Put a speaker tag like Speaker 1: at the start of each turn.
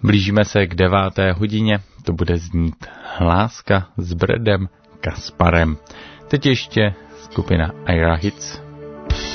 Speaker 1: Blížíme se k 9:00, to bude znít Láska s Bradem Kasparem. Teď ještě skupina Ira Hits.